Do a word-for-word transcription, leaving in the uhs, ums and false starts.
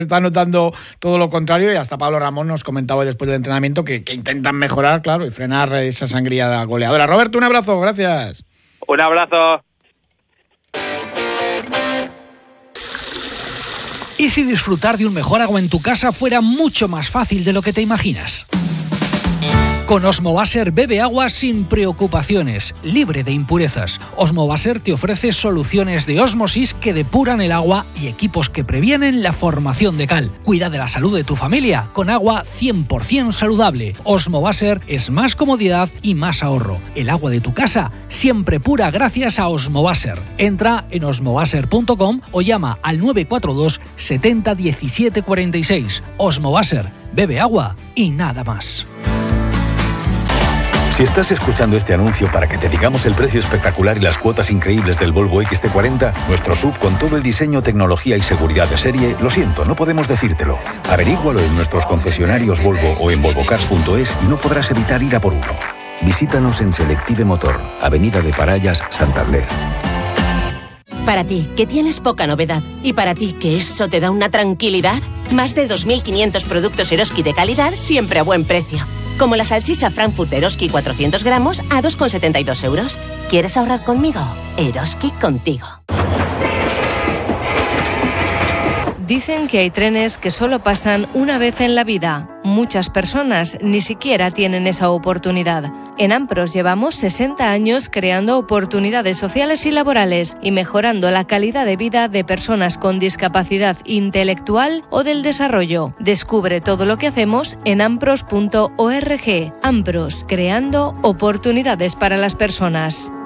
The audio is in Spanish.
está notando todo lo contrario, y hasta Pablo Ramón nos comentaba después del entrenamiento que, que intentan mejorar, claro, y frenar esa sangría goleadora. Roberto, un abrazo, gracias. Un abrazo. ¿Y si disfrutar de un mejor agua en tu casa fuera mucho más fácil de lo que te imaginas? Con Osmobaser bebe agua sin preocupaciones, libre de impurezas. Osmobaser te ofrece soluciones de ósmosis que depuran el agua y equipos que previenen la formación de cal. Cuida de la salud de tu familia con agua cien por ciento saludable. Osmobaser es más comodidad y más ahorro. El agua de tu casa siempre pura gracias a Osmobaser. Entra en osmobaser punto com o llama al nueve cuatro dos setenta diecisiete cuarenta y seis. Osmobaser, bebe agua y nada más. Si estás escuchando este anuncio para que te digamos el precio espectacular y las cuotas increíbles del Volvo X C cuarenta, nuestro S U V con todo el diseño, tecnología y seguridad de serie, lo siento, no podemos decírtelo. Averígualo en nuestros concesionarios Volvo o en volvocars punto es y no podrás evitar ir a por uno. Visítanos en Selective Motor, Avenida de Parayas, Santander. Para ti, que tienes poca novedad, y para ti, que eso te da una tranquilidad, más de dos mil quinientos productos Eroski de calidad siempre a buen precio. Como la salchicha Frankfurt Eroski cuatrocientos gramos a dos con setenta y dos euros. ¿Quieres ahorrar conmigo? Eroski contigo. Dicen que hay trenes que solo pasan una vez en la vida. Muchas personas ni siquiera tienen esa oportunidad. En Ampros llevamos sesenta años creando oportunidades sociales y laborales y mejorando la calidad de vida de personas con discapacidad intelectual o del desarrollo. Descubre todo lo que hacemos en ampros punto org. Ampros, creando oportunidades para las personas.